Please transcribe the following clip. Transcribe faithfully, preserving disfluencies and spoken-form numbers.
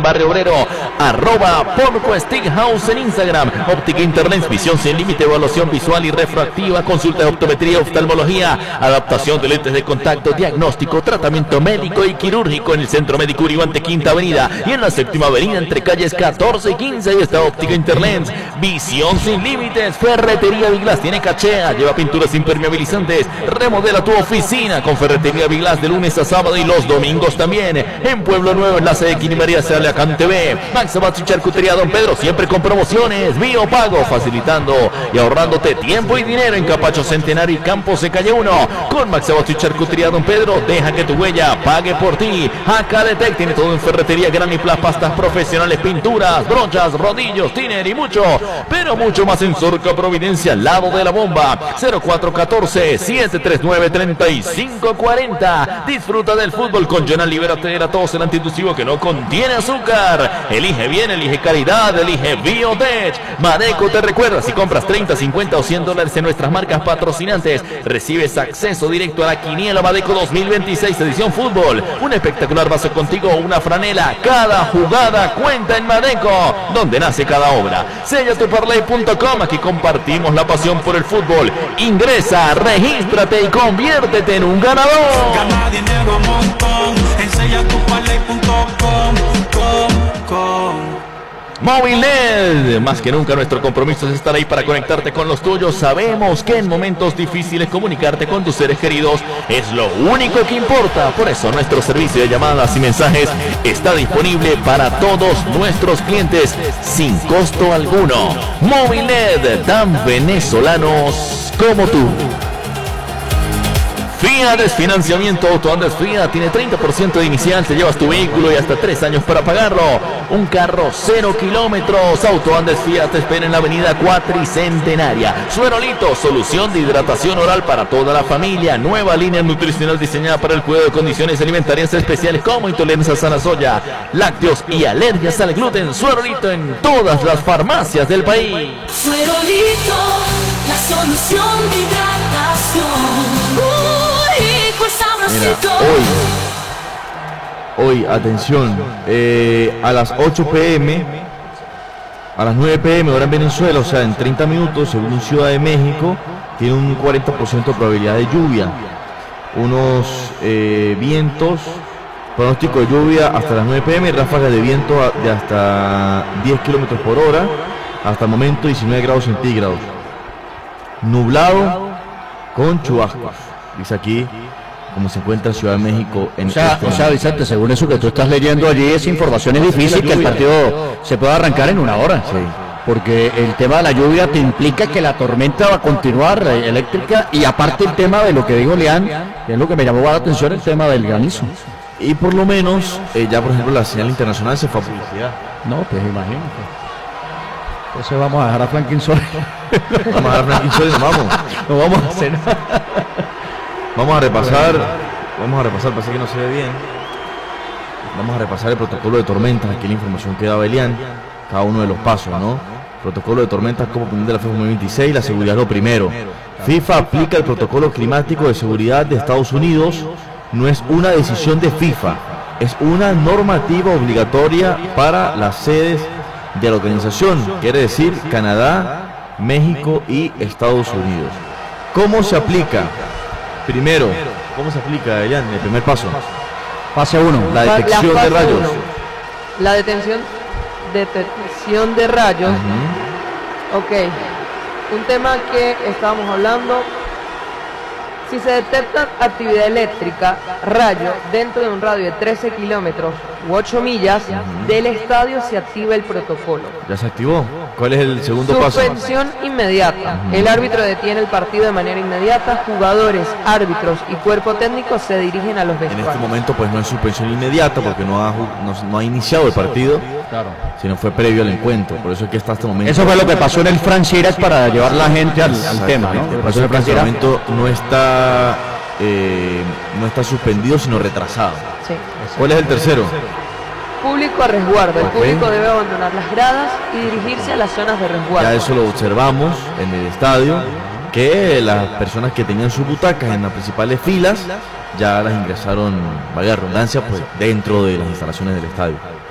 Barrio Obrero. Arroba Porco Stick House en Instagram. Óptica Interlens, visión sin límite, evaluación visual y refractiva, consulta de optometría, oftalmología, adaptación de lentes de contacto, diagnóstico, tratamiento médico y quirúrgico en el Centro Médico Uribante, Quinta Avenida, y en la Séptima Avenida entre calles catorce y quince. Y está Óptica Interlens, visión sin límites. Ferretería Viglas tiene cachea, lleva pinturas impermeabilizantes, remodela tu oficina con Ferretería Viglas de lunes a sábado y los domingos también. En Pueblo Nuevo, enlace de Quinimería Saleacán T V. Max Abad y Charcutería Don Pedro, siempre con promociones, Biopago, facilitando y ahorrándote tiempo y dinero en Capacho Centenario y Campos de Calle uno. Con Max Abad y Charcutería Don Pedro, deja que tu huella pague por ti. Acadetec tiene todo en ferretería, Graniplas, pastas profesionales, pinturas, brochas, rodillos, tiner y mucho, pero mucho más en Sorca Providencia, al lado de la bomba. Cero cuatro uno cuatro, siete tres nueve, tres cinco cuatro cero. Disfruta del fútbol con Jonal, libérate de la tos, el antiintusivo que no contiene azúcar. Elige bien, elige calidad, elige Biotech. Madeco te recuerda, si compras treinta, cincuenta o cien dólares en nuestras marcas patrocinantes, recibes acceso directo a la Quiniela Madeco dos mil veintiséis edición fútbol. Un espectacular vaso contigo o una franela. Cada jugada cuenta en Madeco, donde nace cada obra. Sella tu parlay punto com, aquí compartimos la pasión por el fútbol. Ingresa, regístrate y conviértete en un ganador. Gana dinero un montón en sella tu parlay punto com. Movilnet, más que nunca nuestro compromiso es estar ahí para conectarte con los tuyos. Sabemos que en momentos difíciles comunicarte con tus seres queridos es lo único que importa. Por eso nuestro servicio de llamadas y mensajes está disponible para todos nuestros clientes sin costo alguno. Movilnet, tan venezolanos como tú. Fiat Desfinanciamiento Autoandes Fiat tiene treinta por ciento de inicial, te llevas tu vehículo y hasta tres años para pagarlo. Un carro cero kilómetros. Autoandes Fiat te espera en la avenida Cuatricentenaria. Suerolito, solución de hidratación oral para toda la familia. Nueva línea nutricional diseñada para el cuidado de condiciones alimentarias especiales como intolerancia a la soya, lácteos y alergias al gluten. Suerolito en todas las farmacias del país. Suerolito, la solución de hidratación. Mira, hoy, hoy, atención, eh, a las ocho pe eme, a las nueve pe eme, hora en Venezuela, o sea, en treinta minutos, según Ciudad de México, tiene un cuarenta por ciento de probabilidad de lluvia. Unos eh, vientos, pronóstico de lluvia hasta las nueve pe eme, ráfagas de viento de hasta diez kilómetros por hora, hasta el momento diecinueve grados centígrados. Nublado con chubascos, dice aquí, como se encuentra Ciudad de México en o sea, este o sea, Vicente, según eso que tú estás leyendo allí, esa información es difícil que el partido se pueda arrancar en una hora. Sí. Porque el tema de la lluvia te implica que la tormenta va a continuar eh, eléctrica, y aparte el tema de lo que dijo Leán, que es lo que me llamó la atención, el tema del granizo. Y por lo menos, eh, ya por ejemplo la señal internacional se fue a publicidad. No, pues imagínate. Entonces vamos a dejar a Franklin Sol. Vamos a dejar a Franklin Sol y nos vamos. No vamos a hacer nada. Vamos a repasar, vamos a repasar, parece que no se ve bien. Vamos a repasar el protocolo de tormentas, aquí la información que daba Elian, cada uno de los pasos, ¿no? Protocolo de tormentas como opinión de la FIFA dos mil veintiséis, la seguridad es lo primero. FIFA aplica el protocolo climático de seguridad de Estados Unidos, no es una decisión de FIFA, es una normativa obligatoria para las sedes de la organización, quiere decir Canadá, México y Estados Unidos. ¿Cómo se aplica? Primero, ¿cómo se aplica, Elian? El primer paso. Fase uno. La detección la de rayos. uno. La detención, detección de rayos. Uh-huh. Ok. Un tema que estábamos hablando. Si se detecta actividad eléctrica, rayo, dentro de un radio de trece kilómetros u ocho millas uh-huh. del estadio, se activa el protocolo. ¿Ya se activó? ¿Cuál es el segundo paso? Suspensión inmediata. Uh-huh. El árbitro detiene el partido de manera inmediata. Jugadores, árbitros y cuerpo técnico se dirigen a los vestuarios. En este momento pues no es suspensión inmediata porque no ha, no, no ha iniciado el partido, claro, sino fue previo al encuentro. Por eso es que hasta este momento... Eso fue lo que pasó en el Francieras para llevar la gente al, al tema, ¿no? Por eso es que en este momento no está, eh, no está suspendido, sino retrasado. Sí. ¿Cuál es el tercero? Público a resguardo. El okay. público debe abandonar las gradas y dirigirse a las zonas de resguardo. Ya eso lo observamos en el estadio, que las personas que tenían sus butacas en las principales filas ya las ingresaron, valga la redundancia, pues dentro de las instalaciones del estadio.